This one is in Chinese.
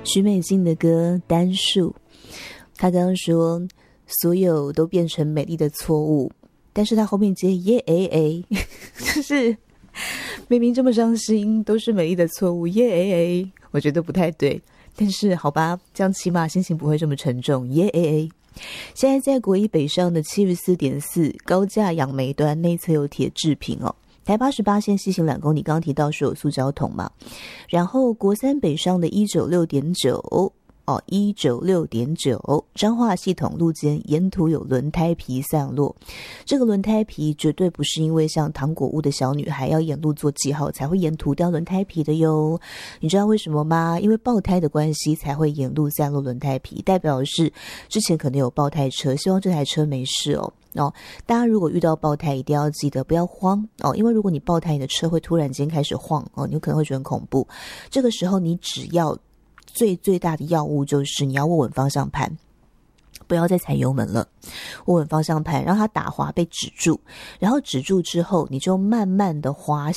许美静的歌《单数》，她刚刚说所有都变成美丽的错误，但是她后面接耶诶诶，就是明明这么伤心都是美丽的错误，耶诶诶，我觉得不太对，但是好吧，这样起码心情不会这么沉重，耶诶诶。现在在国一北上的 74.4 高架杨梅段内侧有铁制品哦，台88线西行2公里，刚刚提到是有塑胶桶嘛，然后国三北上的 196.9 196.9 彰化系统路肩沿途有轮胎皮散落，这个轮胎皮绝对不是因为像糖果屋的小女孩要沿路做记号才会沿途掉轮胎皮的哟。你知道为什么吗？因为爆胎的关系才会沿路散落轮胎皮，代表的是之前可能有爆胎车，希望这台车没事哦。大家如果遇到爆胎一定要记得不要慌哦，因为如果你爆胎，你的车会突然间开始晃哦，你有可能会觉得很恐怖。这个时候你只要最大的要务就是你要握稳方向盘，不要再踩油门了，握稳方向盘让它打滑被止住，然后止住之后你就慢慢的滑